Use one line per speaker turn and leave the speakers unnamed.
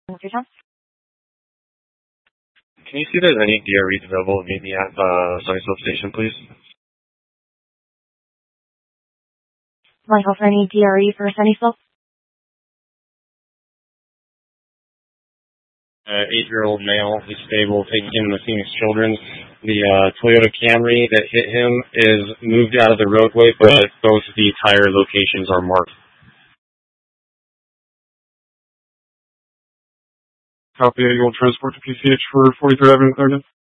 Your time.
Can you see if there's any DREs available to meet me at Sunnyslope Station, please?
Michael, for any DRE for Sunnyslope?
8-year-old male, he's stable, taking him to Phoenix Children's. The Toyota Camry that hit him is moved out of the roadway, but both the tire locations are marked.
Copy, you'll transport to PCH for 43rd Avenue, Clarendon.